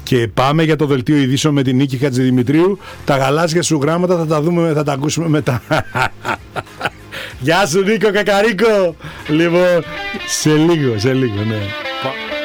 Και πάμε για το δελτίο ειδήσεων με την Νίκη Χατζηδημητρίου. Τα γαλάζια σου γράμματα θα τα δούμε, θα τα ακούσουμε μετά. Γεια σου Νίκο Κακαρίκο. Λοιπόν, σε λίγο, ναι.